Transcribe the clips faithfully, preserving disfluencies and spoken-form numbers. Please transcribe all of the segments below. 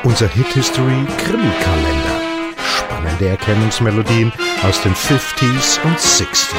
Unser Hit-History Krimi-Kalender. Spannende Erkennungsmelodien aus den fünfziger und sechziger.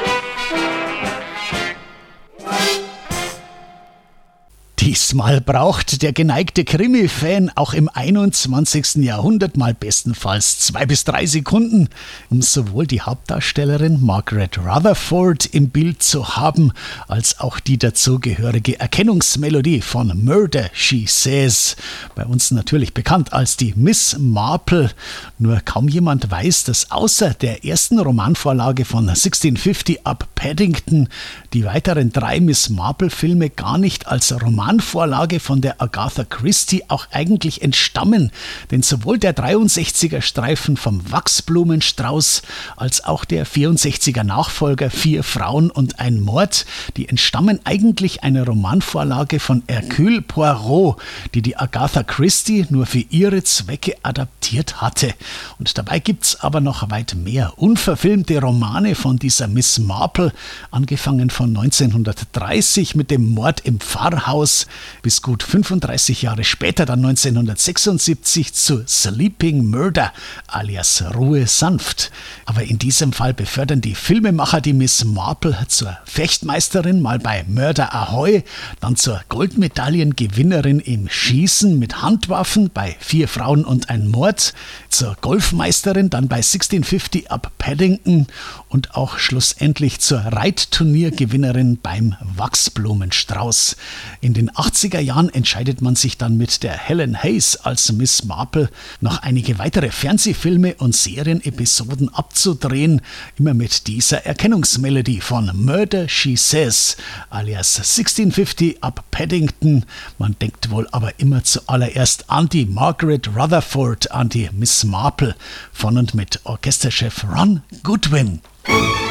Diesmal braucht der geneigte Krimi-Fan auch im einundzwanzigsten Jahrhundert mal bestenfalls zwei bis drei Sekunden, um sowohl die Hauptdarstellerin Margaret Rutherford im Bild zu haben, als auch die dazugehörige Erkennungsmelodie von Murder, She Says. Bei uns natürlich bekannt als die Miss Marple. Nur kaum jemand weiß, dass außer der ersten Romanvorlage von sechzehnhundertfünfzig ab Paddington die weiteren drei Miss Marple-Filme gar nicht als Roman Vorlage von der Agatha Christie auch eigentlich entstammen, denn sowohl der dreiundsechziger Streifen vom Wachsblumenstrauß als auch der vierundsechziger Nachfolger Vier Frauen und ein Mord, die entstammen eigentlich einer Romanvorlage von Hercule Poirot, die die Agatha Christie nur für ihre Zwecke adaptiert hatte. Und dabei gibt's aber noch weit mehr unverfilmte Romane von dieser Miss Marple, angefangen von neunzehnhundertdreißig mit dem Mord im Pfarrhaus bis gut fünfunddreißig Jahre später, dann neunzehnhundertsechsundsiebzig, zu Sleeping Murder alias Ruhe sanft. Aber in diesem Fall befördern die Filmemacher die Miss Marple zur Fechtmeisterin, mal bei Murder Ahoy, dann zur Goldmedaillengewinnerin im Schießen mit Handwaffen bei Vier Frauen und ein Mord, zur Golfmeisterin dann bei sechzehnhundertfünfzig ab Paddington und auch schlussendlich zur Reitturniergewinnerin beim Wachsblumenstrauß. In den achtziger Jahren entscheidet man sich dann mit der Helen Hayes als Miss Marple noch einige weitere Fernsehfilme und Serienepisoden abzudrehen, immer mit dieser Erkennungsmelodie von Murder, She Says, alias sechzehnhundertfünfzig ab Paddington. Man denkt wohl aber immer zuallererst an die Margaret Rutherford, an die Miss Marple, von und mit Orchesterchef Ron Goodwin.